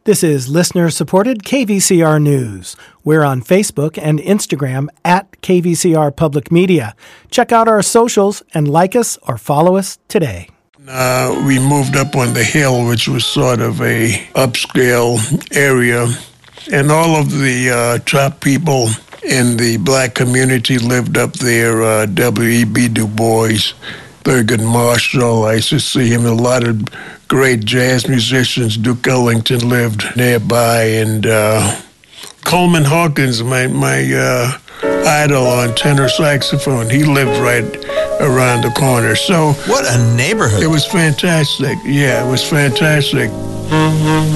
This is listener-supported KVCR News. We're on Facebook and Instagram at KVCR Public Media. Check out our socials and like us or follow us today. We moved up on the hill, which was sort of a upscale area, and all of the top people in the black community lived up there. W.E.B. Du Bois, Thurgood Marshall, I used to see him. A lot of great jazz musicians. Duke Ellington lived nearby, and Coleman Hawkins, my idol on tenor saxophone, he lived right around the corner. So what a neighborhood. It was fantastic. Yeah, it was fantastic.